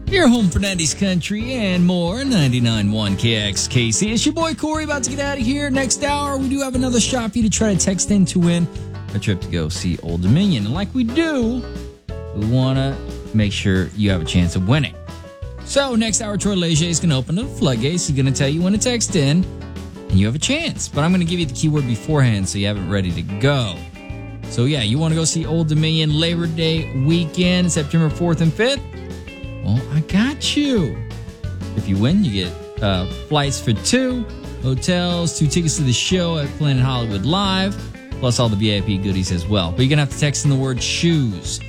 Your home for 90s country and more, 99.1 KXKC. It's your boy Corey about to get out of here. Next hour, we do have another shot for you to try to text in to win a trip to go see Old Dominion. And like we do, we want to make sure you have a chance of winning. So next hour, Troy Leger is going to open the floodgates. He's going to tell you when to text in, and you have a chance. But I'm going to give you the keyword beforehand so you have it ready to go. So yeah, you want to go see Old Dominion Labor Day weekend, September 4th and 5th? Well, I got you. If you win, you get flights for 2, hotels, 2 tickets to the show at Planet Hollywood Live, plus all the VIP goodies as well. But you're going to have to text in the word shoes,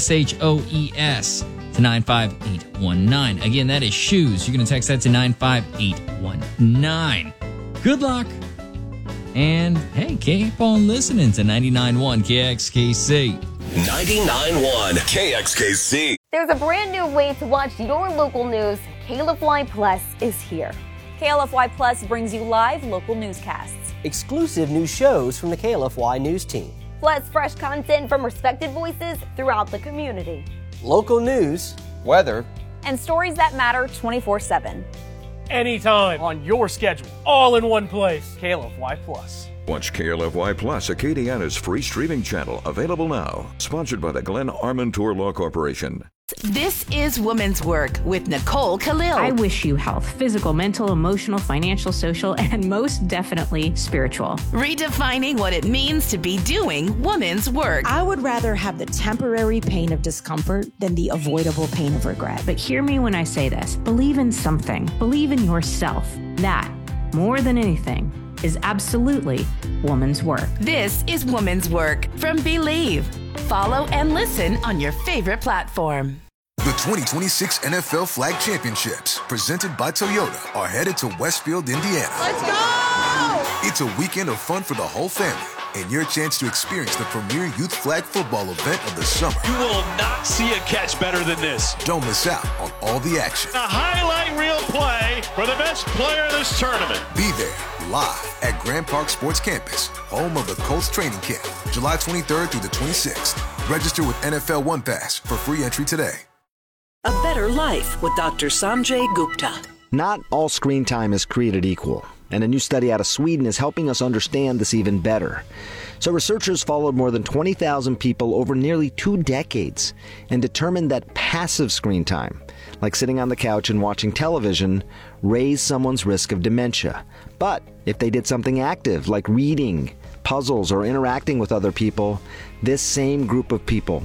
SHOES, to 95819. Again, that is shoes. You're going to text that to 95819. Good luck. And, hey, keep on listening to 99.1 KXKC. 99.1 KXKC. There's a brand new way to watch your local news. KLFY Plus is here. KLFY Plus brings you live local newscasts, exclusive new shows from the KLFY news team, plus fresh content from respected voices throughout the community, local news, weather, and stories that matter 24/7. Anytime, on your schedule, all in one place. KLFY Plus. Watch KLFY Plus, Acadiana's free streaming channel, available now. Sponsored by the Glenn Armentour Law Corporation. This is Woman's Work with Nicole Khalil. I wish you health, physical, mental, emotional, financial, social, and most definitely spiritual. Redefining what it means to be doing woman's work. I would rather have the temporary pain of discomfort than the avoidable pain of regret. But hear me when I say this. Believe in something. Believe in yourself. That, more than anything, is absolutely woman's work. This is Woman's Work from Believe. Follow and listen on your favorite platform. The 2026 NFL Flag Championships, presented by Toyota, are headed to Westfield, Indiana. Let's go! It's a weekend of fun for the whole family and your chance to experience the premier youth flag football event of the summer. You will not see a catch better than this. Don't miss out on all the action. A highlight reel play for the best player of this tournament. Be there live at Grand Park Sports Campus, home of the Colts training camp, July 23rd through the 26th. Register with NFL One Pass for free entry today. A better life with Dr. Sanjay Gupta. Not all screen time is created equal, and a new study out of Sweden is helping us understand this even better. So researchers followed more than 20,000 people over nearly 2 decades and determined that passive screen time, like sitting on the couch and watching television, raised someone's risk of dementia. But if they did something active, like reading, puzzles, or interacting with other people, this same group of people